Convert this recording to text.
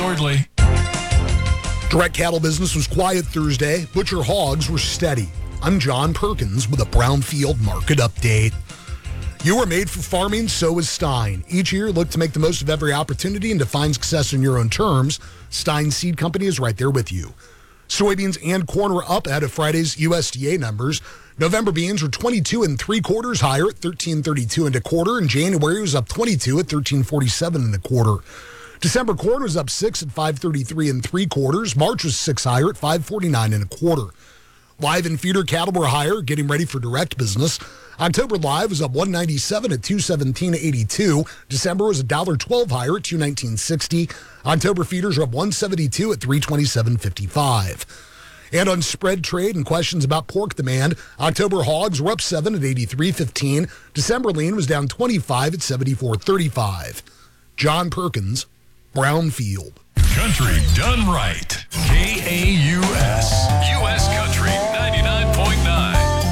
shortly. Direct cattle business was quiet Thursday. Butcher hogs were steady. I'm John Perkins with a Brownfield market update. You were made for farming, so is Stein. Each year, look to make the most of every opportunity and define success in your own terms. Stein Seed Company is right there with you. Soybeans and corn were up ahead of Friday's USDA numbers. November beans were 22 3/4 higher at 13.32 1/4, and January was up 22 at 13.47 1/4. December corn was up 6 at 5.33 3/4. March was 6 higher at 5.49 1/4. Live and feeder cattle were higher, getting ready for direct business. October live was up 197 at 217.82. December was $1.12 higher at 219.60. October feeders are up 172 at 327.55. And on spread trade and questions about pork demand, October hogs were up 7 at 83.15. December lean was down 25 at 74.35. John Perkins, Brownfield. Country done right. KAU.